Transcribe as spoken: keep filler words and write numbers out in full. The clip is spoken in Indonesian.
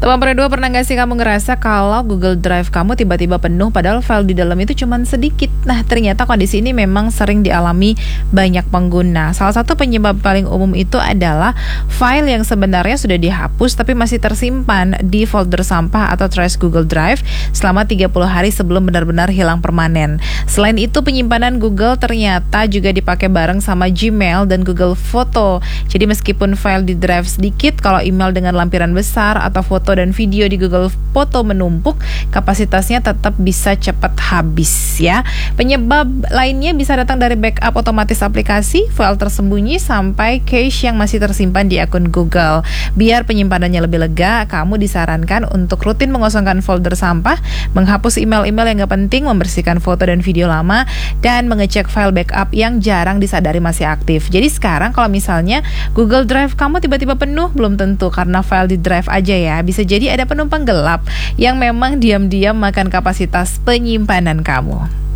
Teman dua, pernah gak sih kamu ngerasa kalau Google Drive kamu tiba-tiba penuh padahal file di dalam itu cuma sedikit? Nah, ternyata kondisi ini memang sering dialami banyak pengguna. Salah satu penyebab paling umum itu adalah file yang sebenarnya sudah dihapus tapi masih tersimpan di folder sampah atau trash Google Drive selama tiga puluh hari sebelum benar-benar hilang permanen. Selain itu, penyimpanan Google ternyata juga dipakai bareng sama Gmail dan Google Foto. Jadi meskipun file di Drive sedikit, kalau email dengan lampiran besar atau foto dan video di Google Foto menumpuk, kapasitasnya tetap bisa cepat habis ya. Penyebab lainnya bisa datang dari backup otomatis aplikasi, file tersembunyi, sampai cache yang masih tersimpan di akun Google. Biar penyimpanannya lebih lega, kamu disarankan untuk rutin mengosongkan folder sampah, menghapus email-email yang gak penting, membersihkan foto dan video lama, dan mengecek file backup yang jarang disadari masih aktif. Jadi sekarang kalau misalnya Google Drive kamu tiba-tiba penuh, belum tentu karena file di Drive aja ya. Bisa jadi ada penumpang gelap yang memang diam-diam makan kapasitas penyimpanan kamu.